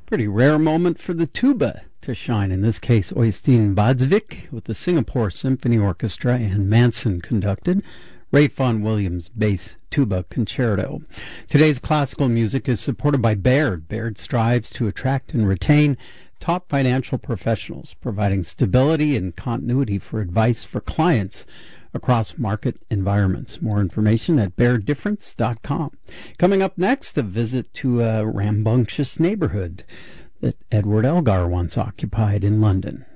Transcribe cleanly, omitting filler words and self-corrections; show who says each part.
Speaker 1: Pretty rare moment for the tuba to shine. In this case, Oystein Badsvik with the Singapore Symphony Orchestra and Manson conducted. Ray Vaughan Williams Bass Tuba Concerto. Today's classical music is supported by Baird. Baird strives to attract and retain top financial professionals, providing stability and continuity for advice for clients across market environments. More information at bairdifference.com. Coming up next, a visit to a rambunctious neighborhood that Edward Elgar once occupied in London.